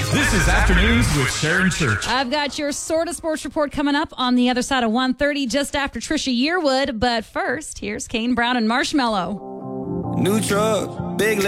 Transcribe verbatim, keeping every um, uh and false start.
This is Afternoons with Sharon Church. I've got your sort of sports report coming up on the other side of one thirty, just after Trisha Yearwood. But first, here's Kane Brown and Marshmello. New truck, big